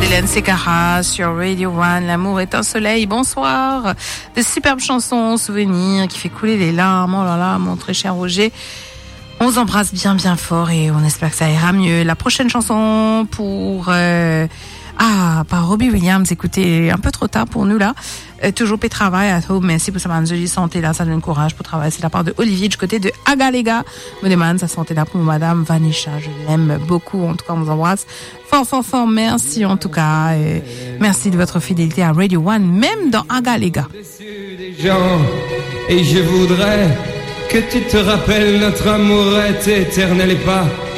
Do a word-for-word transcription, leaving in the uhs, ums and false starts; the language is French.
Hélène Secara sur Radio One. L'amour est un soleil. Bonsoir. De superbes chansons, souvenirs qui fait couler les larmes. Oh là là, mon très cher Roger. On vous embrasse bien bien fort et on espère que ça ira mieux. La prochaine chanson pour euh, ah par Robbie Williams. Écoutez, un peu trop tard pour nous là. Euh, toujours paix travail à home. Merci pour sa jolie santé là, ça donne courage pour travailler. C'est de la part de Olivier du côté de Agalega. Me demande sa santé là pour Madame Vanisha. Je l'aime beaucoup. En tout cas, on vous embrasse fort fort fort. Merci en tout cas. Et merci de votre fidélité à Radio One, même dans Agalega. Et je voudrais que tu te rappelles, notre amour est éternel et pas